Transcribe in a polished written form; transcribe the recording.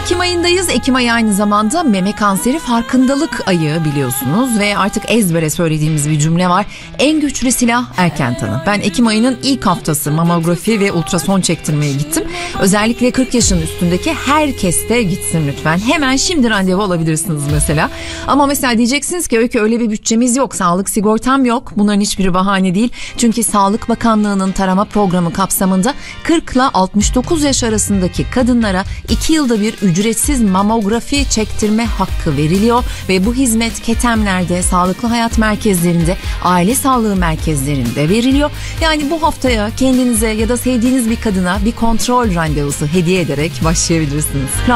Ekim ayındayız. Ekim ayı aynı zamanda meme kanseri farkındalık ayı biliyorsunuz ve artık ezbere söylediğimiz bir cümle var. En güçlü silah erken tanı. Ben Ekim ayının ilk haftası mamografi ve ultrason çektirmeye gittim. Özellikle 40 yaşın üstündeki herkes de gitsin lütfen. Hemen şimdi randevu alabilirsiniz mesela. Ama mesela diyeceksiniz ki öyle bir bütçemiz yok, sağlık sigortam yok. Bunların hiçbiri bahane değil. Çünkü Sağlık Bakanlığı'nın tarama programı kapsamında 40 ile 69 yaş arasındaki kadınlara 2 yılda bir ücretsiz mamografi çektirme hakkı veriliyor ve bu hizmet Ketemler'de, sağlıklı hayat merkezlerinde, aile sağlığı merkezlerinde veriliyor. Yani bu haftaya kendinize ya da sevdiğiniz bir kadına bir kontrol randevusu hediye ederek başlayabilirsiniz.